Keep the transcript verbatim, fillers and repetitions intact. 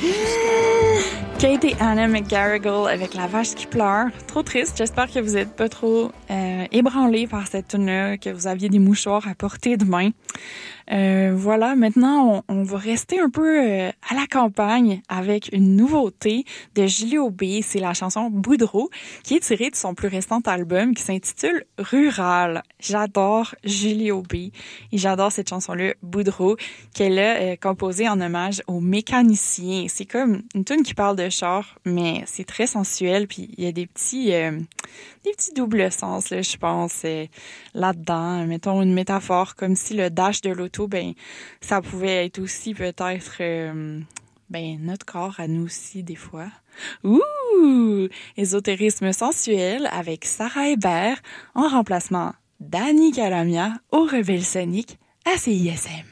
Kate et Anna McGarrigle avec La vache qui pleure. Trop triste. J'espère que vous êtes pas trop euh, ébranlés par cette tune-là, que vous aviez des mouchoirs à portée de main. Euh, voilà, maintenant, on, on va rester un peu euh, à la campagne avec une nouveauté de Julie Aubé. C'est la chanson Boudreau, qui est tirée de son plus récent album qui s'intitule Rural. J'adore Julie Aubé et j'adore cette chanson-là, Boudreau, qu'elle a euh, composée en hommage aux mécaniciens. C'est comme une tune qui parle de char, mais c'est très sensuel, puis il y a des petits... Euh, des petits doubles sens, là, je pense, euh, là-dedans. Mettons une métaphore comme si le dash de l'auto, ben, ça pouvait être aussi peut-être, euh, ben, notre corps à nous aussi, des fois. Ouh! Ésotérisme sensuel avec Sarah Hébert en remplacement d'Annie Calamia au Rebelle Sonic à C I S M.